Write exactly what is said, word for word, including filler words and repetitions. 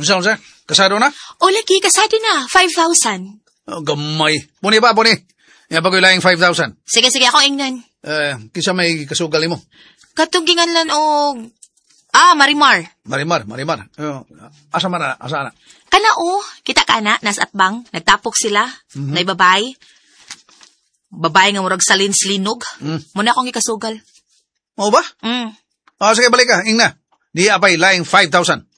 Unsa, unsa? Kasado na? O lagi, kasado na. five thousand. Oh, gamay. Puni ba, puni? Nga pa ko ilayang five thousand. Sige, sige, ako ingnan. Eh, kisa may kasugal mo. Katugingan lang o... Ah, Marimar. Marimar, Marimar. Uh, asa man na, asa na? Kana o, kita ka na, nas atbang, nagtapok sila, Mhm. na babae. Babae nga murag salin-slinog. Mm. Muna akong ikasugal. Mo ba? Mm. Oh, sige, balik ka. Ingna. Di apay, laing five thousand.